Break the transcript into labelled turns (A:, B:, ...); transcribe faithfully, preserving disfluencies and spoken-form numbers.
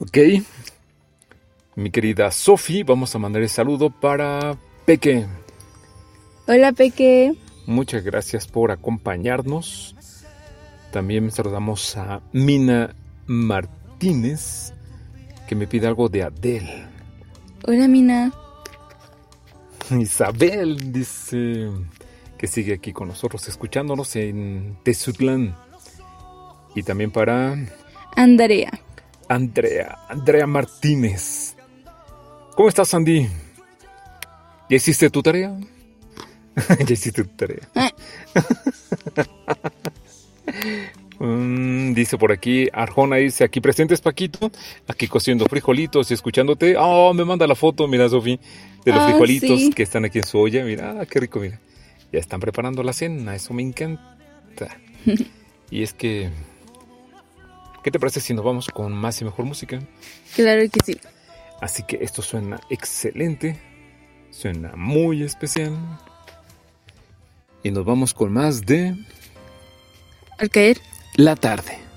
A: Ok. Mi querida Sofi, vamos a mandar el saludo para Peque.
B: Hola, Peque.
A: Muchas gracias por acompañarnos. También saludamos a Mina Martínez, que me pide algo de Adele.
B: Hola, Mina.
A: Isabel dice que sigue aquí con nosotros, escuchándonos en Tezutlán. Y también para
B: Andrea.
A: Andrea, Andrea Martínez. ¿Cómo estás, Andy? ¿Ya hiciste tu tarea? ¿Ya hiciste tu tarea? mm, dice por aquí, Arjona dice, aquí presentes, Paquito, aquí cociendo frijolitos y escuchándote. Oh, me manda la foto, mira, Sofi, de los
B: ah,
A: frijolitos
B: sí.
A: que están aquí en su olla. Mira, qué rico, mira. Ya están preparando la cena, eso me encanta. Y es que, ¿qué te parece si nos vamos con más y mejor música?
B: Claro que sí.
A: Así que esto suena excelente, suena muy especial. Y nos vamos con más de
B: Al caer
A: la tarde.